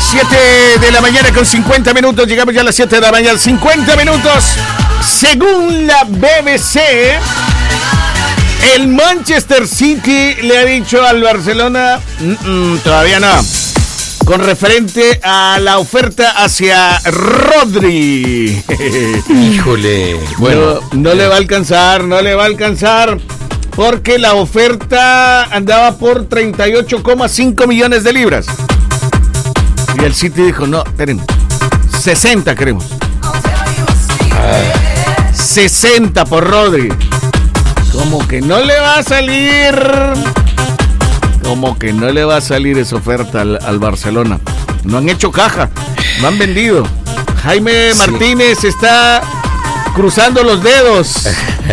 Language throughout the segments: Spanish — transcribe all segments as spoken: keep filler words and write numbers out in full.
siete de la mañana con cincuenta minutos. Llegamos ya a las siete de la mañana, cincuenta minutos. Según la B B C, el Manchester City le ha dicho al Barcelona, todavía no, con referente a la oferta hacia Rodri. Híjole, bueno. No, no le va a alcanzar, no le va a alcanzar, porque la oferta andaba por treinta y ocho coma cinco millones de libras. Y el City dijo, no, esperen, sesenta queremos. Ah. sesenta por Rodri. Como que no le va a salir... Como que no le va a salir esa oferta al, al Barcelona. No han hecho caja, no han vendido. Jaime sí. Martínez está cruzando los dedos.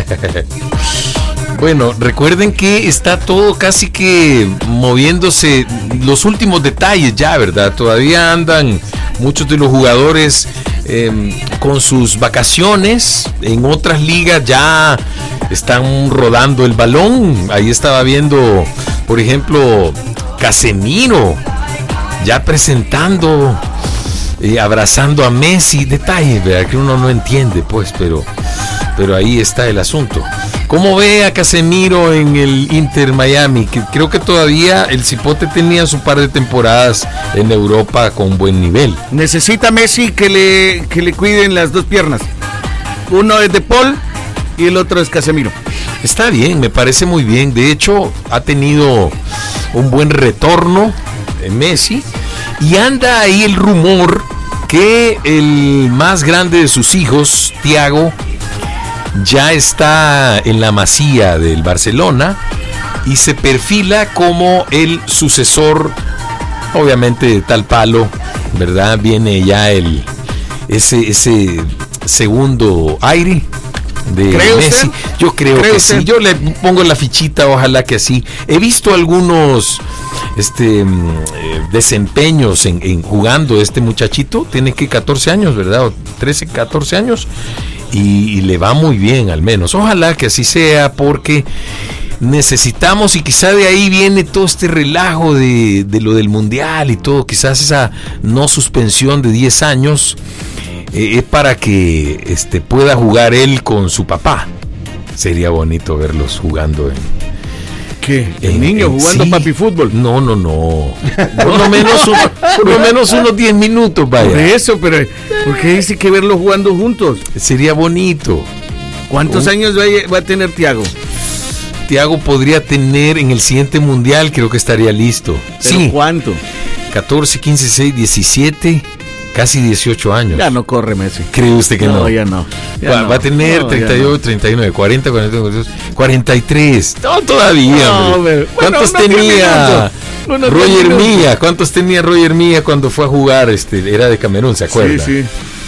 Bueno, recuerden que está todo casi que moviéndose los últimos detalles ya, ¿verdad? Todavía andan muchos de los jugadores eh, con sus vacaciones. En otras ligas ya están rodando el balón. Ahí estaba viendo, por ejemplo, Casemiro ya presentando, eh, abrazando a Messi. Detalles, ¿verdad? Que uno no entiende, pues, pero, pero ahí está el asunto. ¿Cómo ve a Casemiro en el Inter Miami? Que creo que todavía el cipote tenía su par de temporadas en Europa con buen nivel. Necesita Messi que le, que le cuiden las dos piernas. Uno es de Paul y el otro es Casemiro. Está bien, me parece muy bien. De hecho, ha tenido un buen retorno en Messi. Y anda ahí el rumor que el más grande de sus hijos, Thiago, ya está en la masía del Barcelona y se perfila como el sucesor, obviamente de tal palo, ¿verdad? Viene ya el ese ese segundo aire de Messi. Usted? Yo creo que usted? sí. Yo le pongo la fichita, ojalá que así. He visto algunos este eh, desempeños en, en jugando este muchachito. Tiene que catorce años, ¿verdad? O trece, catorce años. Y, y le va muy bien, al menos. Ojalá que así sea, porque necesitamos, y quizá de ahí viene todo este relajo de, de lo del mundial y todo, quizás esa no suspensión de diez años es eh, para que este, pueda jugar él con su papá. Sería bonito verlos jugando en... ¿Qué? ¿El en, niño en, jugando sí. papi fútbol? No, no, no. Por lo menos, un, por lo menos unos diez minutos, vaya. Por eso, pero ¿por qué dice que verlos jugando juntos? Sería bonito. ¿Cuántos uh. años va a, va a tener Thiago? Thiago podría tener en el siguiente mundial, creo que estaría listo. ¿Pero sí. cuánto? catorce, quince, dieciséis, diecisiete, casi dieciocho años. Ya no corre Messi. ¿Cree usted que no? No, ya no. Ya va, no. va a tener no, treinta y ocho, no. treinta y nueve, cuarenta, cuarenta y dos, cuarenta y tres. No, todavía. No, bueno, ¿cuántos bueno, tenía no, Roger Milla? ¿Cuántos tenía Roger Milla cuando fue a jugar? Este, era de Camerún, ¿se acuerda? Sí, sí.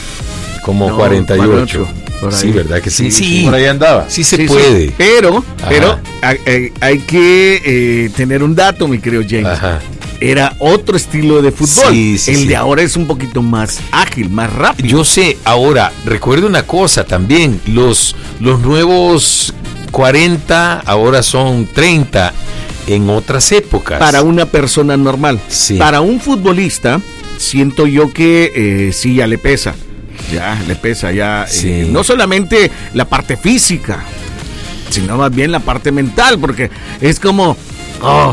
Como no, cuarenta y ocho. Sí, ¿verdad que sí? Sí, sí, sí. Por ahí andaba. Sí se sí, puede. Sí. Pero, Ajá. pero hay, hay que eh, tener un dato, mi querido James. Ajá. Era otro estilo de fútbol. Sí, sí, el sí. de ahora es un poquito más ágil, más rápido. Yo sé, ahora, recuerde una cosa también, los, los nuevos cuarenta ahora son treinta en otras épocas. Para una persona normal. Sí. Para un futbolista, siento yo que eh, sí ya le pesa. Ya le pesa, ya. Sí. Eh, no solamente la parte física, sino más bien la parte mental, porque es como, oh,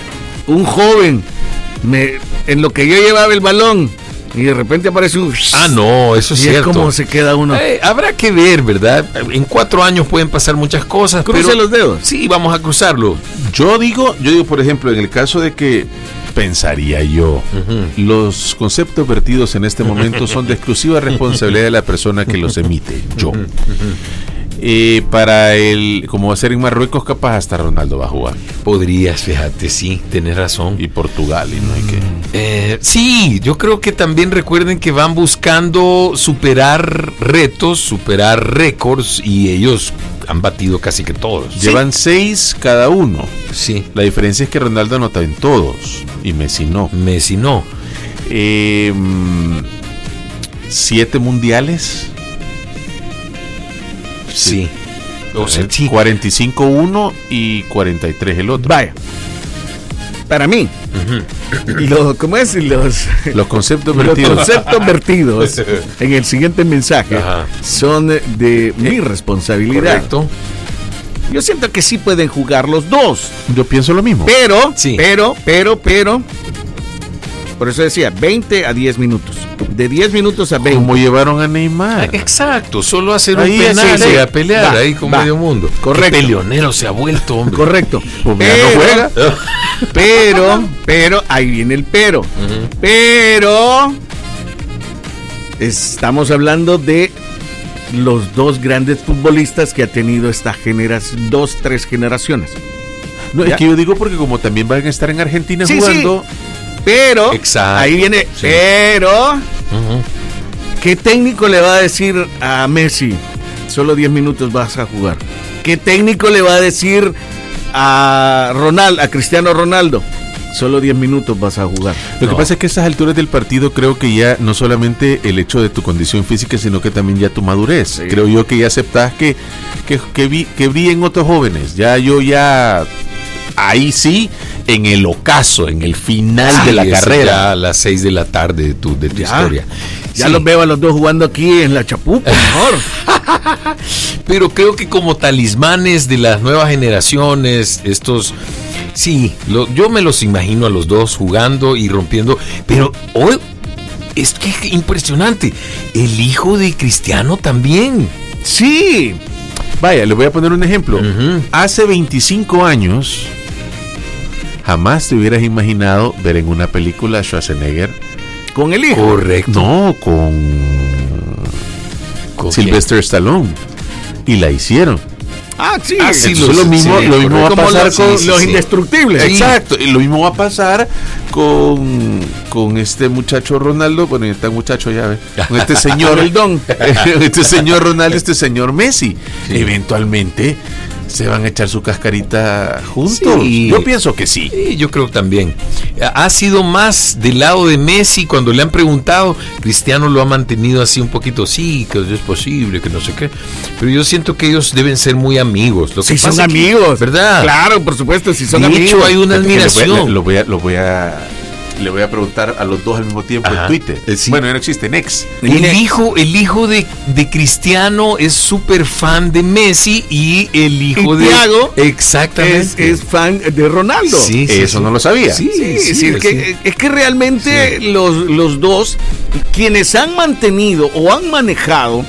un joven, me, en lo que yo llevaba el balón, y de repente aparece un... Ah, no, eso es y cierto. Es como se queda uno. Eh, habrá que ver, ¿verdad? En cuatro años pueden pasar muchas cosas. Cruce pero, los dedos. Sí, vamos a cruzarlo. Yo digo, yo digo, por ejemplo, en el caso de que, pensaría yo, uh-huh. los conceptos vertidos en este momento son de exclusiva responsabilidad de la persona que los emite, yo. Uh-huh. Eh, para el, como va a ser en Marruecos, capaz hasta Ronaldo va a jugar. Podrías, fíjate, sí, tenés razón. Y Portugal, y no hay que. Eh, sí, yo creo que también recuerden que van buscando superar retos, superar récords, y ellos han batido casi que todos. Llevan ¿Sí? seis cada uno. Sí. La diferencia es que Ronaldo anota en todos y Messi no. Messi no. Eh, siete mundiales. Sí. O sea, sí. cuarenta y cinco uno y cuarenta y tres el otro. Vaya. para mí, uh-huh. lo, ¿cómo es? Los, los conceptos vertidos. Los conceptos vertidos en el siguiente mensaje Ajá. son de mi eh, responsabilidad. Correcto. Yo siento que sí pueden jugar los dos. Yo pienso lo mismo. Pero, sí. pero, pero, pero, por eso decía, veinte a diez minutos. De diez minutos a veinte. Como llevaron a Neymar. Exacto, solo hacer un ahí penal sí, sí. y a pelear va, ahí con va. medio mundo. Correcto. Qué peleonero se ha vuelto, hombre. Correcto. Pues pero, no juega. pero, pero, ahí viene el pero. Uh-huh. Pero, estamos hablando de los dos grandes futbolistas que ha tenido esta generación, dos, tres generaciones. No, es que yo digo porque como también van a estar en Argentina sí, jugando. Sí. Pero, exacto, ahí viene, sí. pero, uh-huh. ¿qué técnico le va a decir a Messi? Solo diez minutos vas a jugar. ¿Qué técnico le va a decir a Ronaldo, a Cristiano Ronaldo? Solo diez minutos vas a jugar. Lo no. que pasa es que a esas alturas del partido creo que ya no solamente el hecho de tu condición física, sino que también ya tu madurez. Sí. Creo yo que ya aceptás que, que, que, vi, que brillen otros jóvenes. Ya yo ya... Ahí sí, en el ocaso, en el final sí, de la carrera. Ya a las seis de la tarde de tu, de tu ya, historia. Ya sí. los veo a los dos jugando aquí en la Chapupa, mejor. Pero creo que como talismanes de las nuevas generaciones, estos... Sí, lo, yo me los imagino a los dos jugando y rompiendo, pero hoy es que impresionante, el hijo de Cristiano también. Sí. Vaya, le voy a poner un ejemplo. Uh-huh. Hace veinticinco años, jamás te hubieras imaginado ver en una película a Schwarzenegger con el hijo. Correcto. No, con, ¿Con Sylvester Stallone. Y la hicieron. Ah, sí, ah, sí lo, lo mismo, sí, lo mismo va a pasar los, con sí, los sí. indestructibles. Exacto, y lo mismo va a pasar con, con este muchacho Ronaldo, bueno, este muchacho ya ve, con este señor, el don, este señor Ronaldo, este señor Messi. Sí. Eventualmente se van a echar su cascarita juntos. Sí. Yo pienso que sí. sí. Yo creo también. Ha sido más del lado de Messi cuando le han preguntado. Cristiano lo ha mantenido así un poquito. Sí, que es posible, que no sé qué. Pero yo siento que ellos deben ser muy amigos. Lo que sí, son amigos. Que, ¿verdad? Claro, por supuesto, si son de amigos. De hecho, hay una admiración. Lo voy a... Lo voy a le voy a preguntar a los dos al mismo tiempo. Ajá. En Twitter. Sí. Bueno, ya no existe, en X. El hijo, el hijo de, de Cristiano es súper fan de Messi y el hijo y de Thiago exactamente es, es fan de Ronaldo. Sí, sí, eso sí. No lo sabía. Sí, sí, sí, sí, es, que, es que realmente sí. los, los dos, quienes han mantenido o han manejado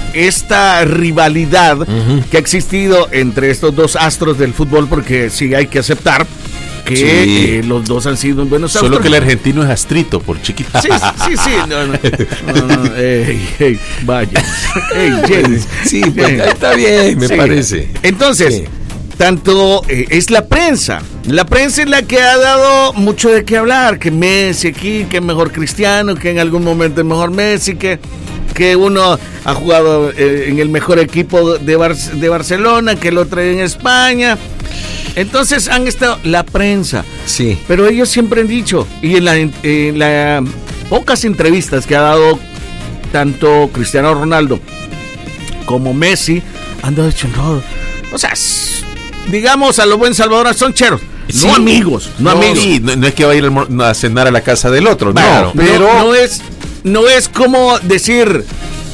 esta rivalidad uh-huh. que ha existido entre estos dos astros del fútbol, porque sí hay que aceptar que sí. eh, los dos han sido buenos Solo astros. Que el argentino es Astrito, por chiquito. Sí, sí, sí. No, no, no, no, ey, ey, vaya. Ey, James. Sí, pues, está bien, me sí. parece. Entonces, sí. tanto eh, es la prensa. La prensa es la que ha dado mucho de qué hablar. Que Messi aquí, que mejor Cristiano, que en algún momento es mejor Messi, que... que uno ha jugado eh, en el mejor equipo de, Bar- de Barcelona, que el otro en España. Entonces han estado la prensa. Sí. Pero ellos siempre han dicho, y en las en la pocas entrevistas que ha dado tanto Cristiano Ronaldo como Messi, han dicho, no, o sea, digamos a lo buen Salvador, son cheros. Sí. No amigos, no, no amigos. Sí, no, no es que va a ir a cenar a la casa del otro, claro, no, pero no, no es... No es como decir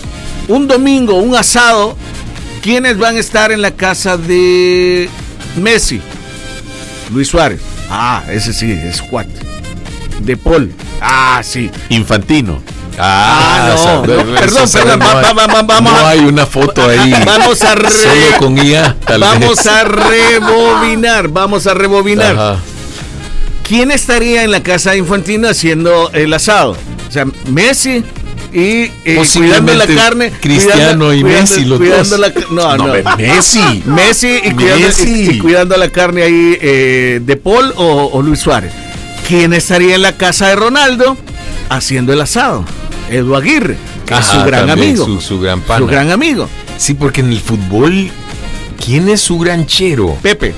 un domingo, un asado, ¿quiénes van a estar en la casa de Messi? Luis Suárez. Ah, ese sí, es cuate. De Paul. Ah, sí. Infantino. Ah, ah no, no, no, perdón, perdón, no, va, va, va, va, vamos no hay una foto ahí. Vamos a re, solo con I A, tal vamos vez. a rebobinar, vamos a rebobinar. Ajá. ¿Quién estaría en la casa de Infantino haciendo el asado? O sea, Messi y eh, cuidando la carne. Cristiano cuidando, y cuidando, Messi, los cuidando dos. La, no, no, no, Messi. Messi y cuidando, Messi. Y, y cuidando la carne ahí eh, de Paul o, o Luis Suárez. ¿Quién estaría en la casa de Ronaldo haciendo el asado? Edu Aguirre, que Ajá, es su gran también, amigo. Su, su gran pana. Su gran amigo. Sí, porque en el fútbol, ¿quién es su granchero? Pepe.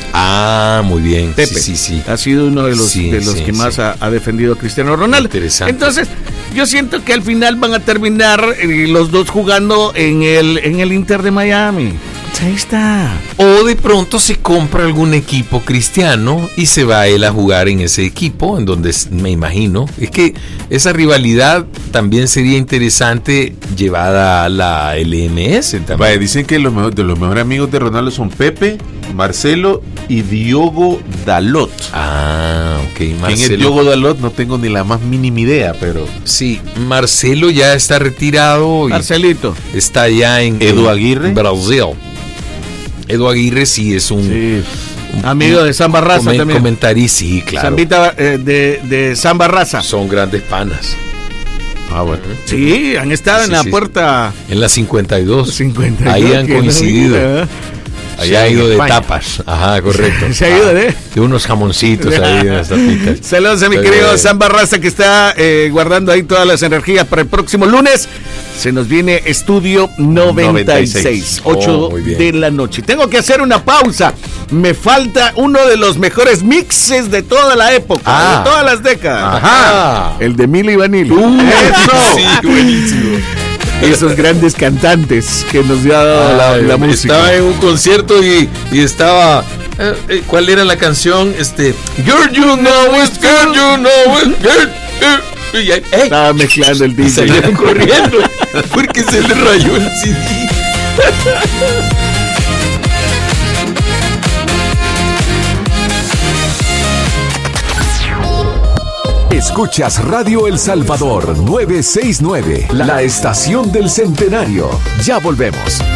Ah, muy bien. Pepe. Sí, sí, sí. Ha sido uno de los, sí, de los sí, que sí. más ha, ha defendido a Cristiano Ronaldo. Interesante. Entonces, yo siento que al final van a terminar eh, los dos jugando en el, en el Inter de Miami. ahí está. O de pronto se compra algún equipo cristiano y se va él a jugar en ese equipo, en donde me imagino. Es que esa rivalidad también sería interesante llevada a la L M S. Vaya, dicen que los mejor, de los mejores amigos de Ronaldo son Pepe, Marcelo y Diogo Dalot. Ah, ok. Marcelo. ¿Quién es Diogo Dalot? No tengo ni la más mínima idea, pero... Sí, Marcelo ya está retirado. Marcelito. Está ya en... Edu Aguirre. Brasil. Edu Aguirre sí es un... Sí. Un, amigo de Samba Raza comen, también. Comentarista, sí, claro. Zambita eh, de, de Samba Raza. Son grandes panas. Ah, bueno. Sí, han estado sí, en la sí, puerta... En la cincuenta y dos. cincuenta y dos Ahí han coincidido. No, Ahí ha ido de España. tapas. Ajá, correcto. Se ha ido ah, de... de unos jamoncitos ahí, de unas tapitas. Saludos a mi querido Samba Raza que está eh, guardando ahí todas las energías para el próximo lunes. Se nos viene Estudio noventa y seis, ocho oh, de la noche. Tengo que hacer una pausa. Me falta uno de los mejores mixes de toda la época, ah. de todas las décadas. Ajá. El de Milli Vanilli. Uh, Eso. Sí, buenísimo. Esos grandes cantantes que nos dio ah, la, la música. Estaba en un concierto y, y estaba... Eh, ¿Cuál era la canción? Este... Girl, you know it, girl, you know it, girl, girl. Y ahí, hey, estaba mezclando el D J. Salieron corriendo porque se le rayó el C D. Escuchas Radio El Salvador novecientos sesenta y nueve, la estación del centenario. Ya volvemos.